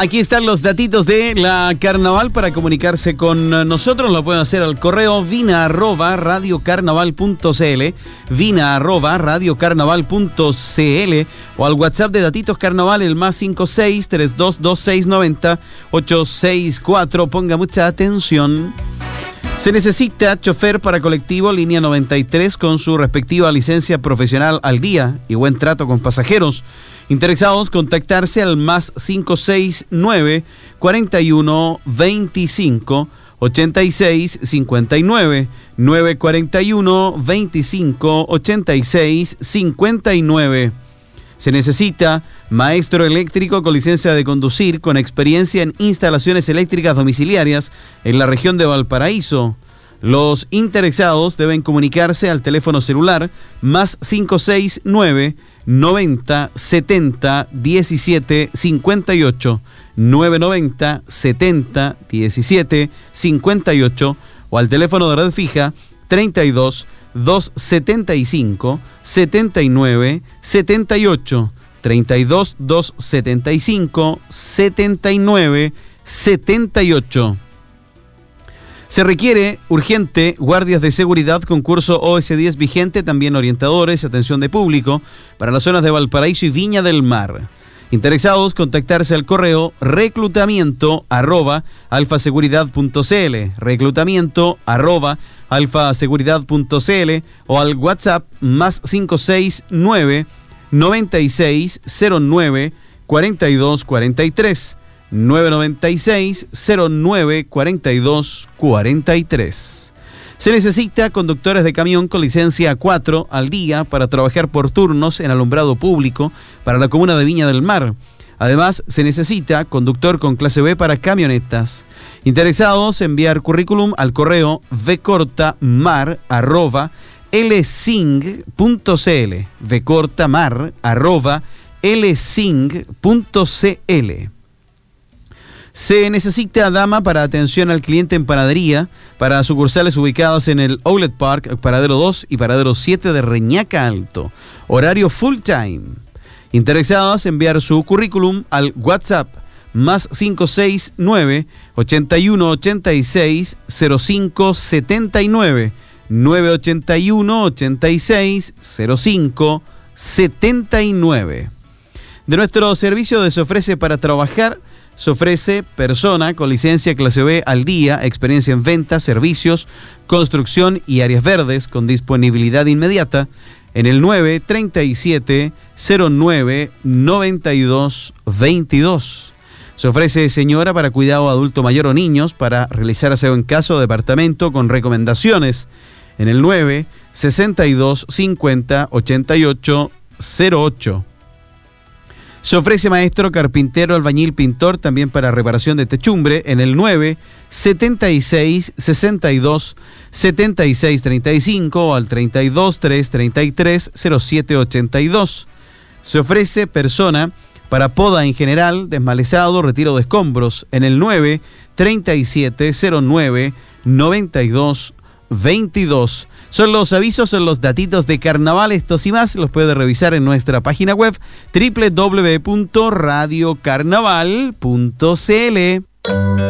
Aquí están los datitos de la Carnaval para comunicarse con nosotros. Lo pueden hacer al correo vina@radiocarnaval.cl, vina@radiocarnaval.cl, o al WhatsApp de Datitos Carnaval, el +56 322690 864. Ponga mucha atención. Se necesita chofer para colectivo línea 93 con su respectiva licencia profesional al día y buen trato con pasajeros. Interesados, contactarse al +569 41 25 86 59 941 25 86 59. Se necesita maestro eléctrico con licencia de conducir con experiencia en instalaciones eléctricas domiciliarias en la región de Valparaíso. Los interesados deben comunicarse al teléfono celular +569 90 70 17 58 990 70 17 58 o al teléfono de red fija 32 275 79 78 32 275 79 78. Se requiere urgente guardias de seguridad, concurso OS10 vigente, también orientadores, atención de público para las zonas de Valparaíso y Viña del Mar. Interesados, contactarse al correo reclutamiento@alfaseguridad.cl, reclutamiento@alfaseguridad.cl, o al WhatsApp +569 96 09 42 43 996 09 42 43. Se necesita conductores de camión con licencia 4 al día para trabajar por turnos en alumbrado público para la comuna de Viña del Mar. Además, se necesita conductor con clase B para camionetas. Interesados, enviar currículum al correo vcortamar@lsing.cl, vcortamar@lsing.cl. Se necesita dama para atención al cliente en panadería para sucursales ubicadas en el Outlet Park, Paradero 2 y Paradero 7 de Reñaca Alto. Horario full time. Interesadas, enviar su currículum al WhatsApp +569 81 86 05 79 981 86 05 79. De nuestro servicio de Se Ofrece para Trabajar, se ofrece persona con licencia clase B al día, experiencia en ventas, servicios, construcción y áreas verdes con disponibilidad inmediata en el 937 09 92 22. Se ofrece señora para cuidado adulto mayor o niños para realizar aseo en casa o departamento con recomendaciones en el 9 62 50 88 08. Se ofrece maestro, carpintero, albañil, pintor, también para reparación de techumbre, en el 9 76 62 76 35 o al 32 333 07 82. Se ofrece persona para poda en general, desmalezado, retiro de escombros, en el 9 37 09 92 22. Son los avisos, son los datitos de carnaval. Estos y más los puede revisar en nuestra página web www.radiocarnaval.cl.